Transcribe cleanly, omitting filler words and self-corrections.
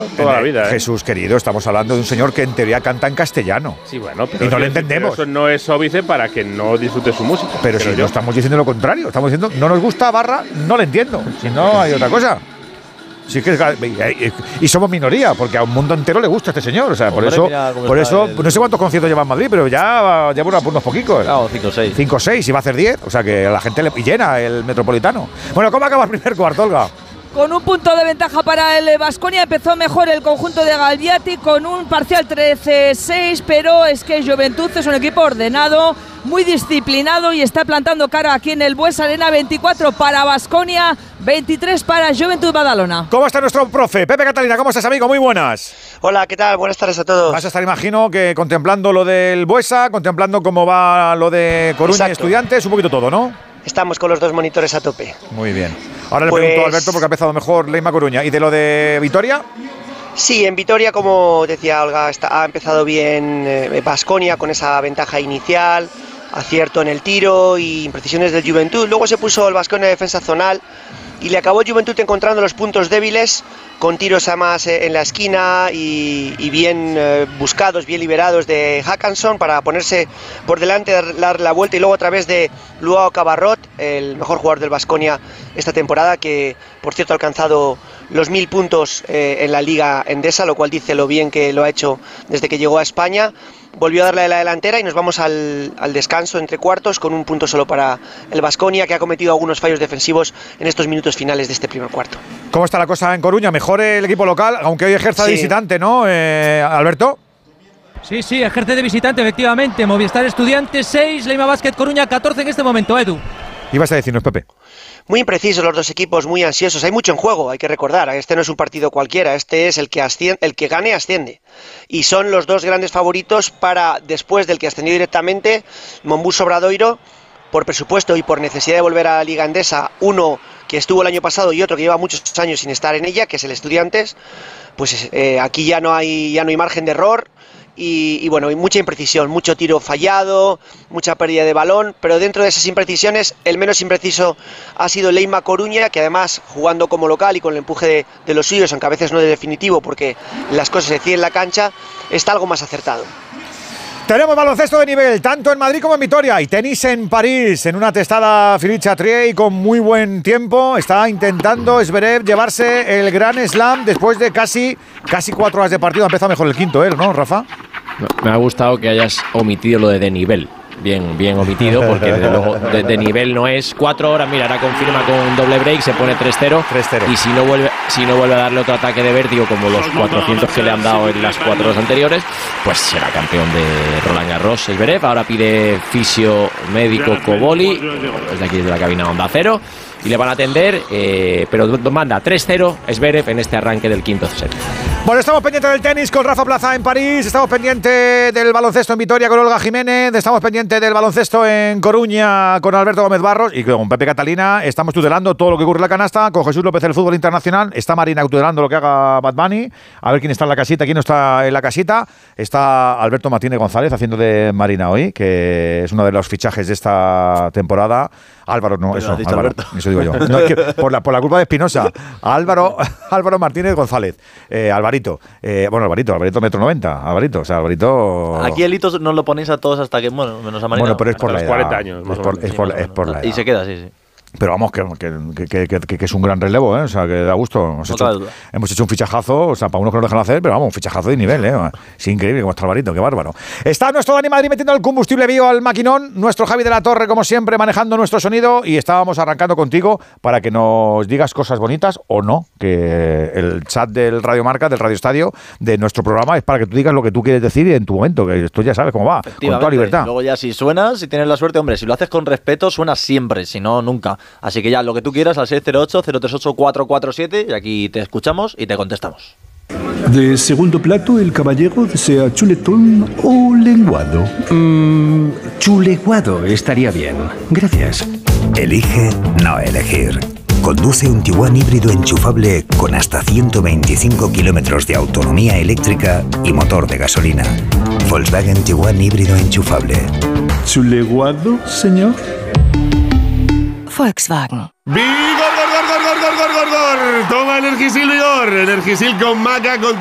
toda la vida. Jesús querido, estamos hablando de un señor que en teoría canta en castellano. Sí, bueno, pero y no le entendemos. Eso no es óbice para que no disfrute su música. Pero si no estamos diciendo lo contrario, estamos diciendo no nos gusta barra, no le entiendo. Si no hay otra cosa. Sí que y somos minoría, porque a un mundo entero le gusta este señor. O sea, por eso, no sé cuántos conciertos lleva en Madrid, pero ya lleva unos poquitos. Claro, 5 o 6. 5 o 6, y va a hacer 10. O sea que a la gente le llena el Metropolitano. Bueno, ¿cómo acaba el primer cuarto, Olga? Con un punto de ventaja para el Baskonia, empezó mejor el conjunto de Galviati con un parcial 13-6, pero es que Juventud es un equipo ordenado, muy disciplinado y está plantando cara aquí en el Buesa Arena. 24 para Baskonia, 23 para Juventud Badalona. ¿Cómo está nuestro profe? Pepe Catalina, ¿cómo estás, amigo? Muy buenas. Hola, ¿qué tal? Buenas tardes a todos. Vas a estar, imagino, que contemplando lo del Buesa, contemplando cómo va lo de Coruña. Exacto. Y Estudiantes, un poquito todo, ¿no? Estamos con los dos monitores a tope. Muy bien. Ahora le pregunto a Alberto porque ha empezado mejor Leima Coruña. ¿Y de lo de Vitoria? Sí, en Vitoria, como decía Olga, ha empezado bien Baskonia con esa ventaja inicial, acierto en el tiro y imprecisiones del Juventud. Luego se puso el Baskonia de defensa zonal y le acabó Juventud encontrando los puntos débiles con tiros además en la esquina y bien buscados, bien liberados de Hackanson para ponerse por delante, dar la vuelta, y luego a través de Luao Cabarrot, el mejor jugador del Baskonia esta temporada, que por cierto ha alcanzado los 1000 puntos en la Liga Endesa, lo cual dice lo bien que lo ha hecho desde que llegó a España. Volvió a darle a la delantera y nos vamos al descanso entre cuartos con un punto solo para el Baskonia, que ha cometido algunos fallos defensivos en estos minutos finales de este primer cuarto. ¿Cómo está la cosa en Coruña? Mejor el equipo local, aunque hoy ejerza de visitante, ¿no, Alberto? Sí, ejerce de visitante, efectivamente. Movistar Estudiantes 6, Leima Basket Coruña 14 en este momento, Edu. Ibas a decirnos, Pepe. Muy imprecisos los dos equipos, muy ansiosos. Hay mucho en juego, hay que recordar. Este no es un partido cualquiera, este es el que gane asciende. Y son los dos grandes favoritos para, después del que ascendió directamente, Monbus Obradoiro, por presupuesto y por necesidad de volver a la Liga Endesa, uno que estuvo el año pasado y otro que lleva muchos años sin estar en ella, que es el Estudiantes. Pues aquí ya no hay margen de error. Y bueno, hay mucha imprecisión, mucho tiro fallado, mucha pérdida de balón, pero dentro de esas imprecisiones, el menos impreciso ha sido Leima Coruña, que además, jugando como local y con el empuje de los suyos, aunque a veces no de definitivo, porque las cosas se deciden en la cancha, está algo más acertado. Tenemos baloncesto de nivel, tanto en Madrid como en Vitoria, y tenis en París, en una testada Philippe Chatrier y con muy buen tiempo. Está intentando Zverev llevarse el Grand Slam después de casi 4 horas de partido. Ha empezado mejor el quinto, ¿no, Rafa? Me ha gustado que hayas omitido lo de nivel. Bien omitido, porque desde luego de nivel no es. 4 horas, mira, ahora confirma con un doble break, se pone 3-0. Y si no vuelve a darle otro ataque de vértigo como los 400 que le han dado en las 4 horas anteriores, pues será campeón de Roland Garros Zverev. Ahora pide fisio médico Coboli, desde aquí desde la cabina Onda Cero, y le van a atender, pero manda 3-0 Zverev en este arranque del quinto set. Bueno, estamos pendientes del tenis con Rafa Plaza en París, estamos pendientes del baloncesto en Vitoria con Olga Jiménez, estamos pendientes del baloncesto en Coruña con Alberto Gómez Barros y con Pepe Catalina. Estamos tutelando todo lo que ocurre en la canasta, con Jesús López del fútbol internacional, está Marina tutelando lo que haga Bad Bunny, a ver quién está en la casita, quién no está en la casita. Está Alberto Martínez González haciendo de Marina hoy, que es uno de los fichajes de esta temporada. Álvaro, no, eso digo yo. No, es que por la culpa de Espinosa. Álvaro Martínez González. Alvarito. Alvarito 1,90 m. Alvarito, o sea, Alvarito. Aquí el hito nos lo ponéis a todos hasta que, menos a Marina. Bueno, pero es por la edad. 40 años. Es por la edad. Y se queda, sí. Pero vamos, que es un gran relevo, ¿eh? O sea, que da gusto. Hemos hecho un fichajazo, o sea, para unos que no dejan hacer, pero vamos, un fichajazo de nivel, ¿eh? Es increíble cómo está Alvarito, qué bárbaro. Está nuestro Dani Madrid metiendo el combustible bio al maquinón, nuestro Javi de la Torre, como siempre, manejando nuestro sonido, y estábamos arrancando contigo para que nos digas cosas bonitas o no, que el chat del Radio Marca, del Radio Estadio, de nuestro programa, es para que tú digas lo que tú quieres decir y en tu momento, que esto ya sabes cómo va, con toda libertad. Luego ya si suenas, si tienes la suerte, hombre, si lo haces con respeto, suena siempre, si no, nunca. Así que ya, lo que tú quieras al 608-038-447 y aquí te escuchamos y te contestamos. De segundo plato, el caballero desea chuletón o lenguado. Chuleguado estaría bien. Gracias. Elige no elegir. Conduce un Tiguan híbrido enchufable con hasta 125 kilómetros de autonomía eléctrica y motor de gasolina. Volkswagen Tiguan híbrido enchufable. ¿Chuleguado, señor? Volkswagen. ¡Vigor, gor, gor, gor, gor, gor, gor, gor! Vigor. Toma Energisil Vigor. Energisil con maca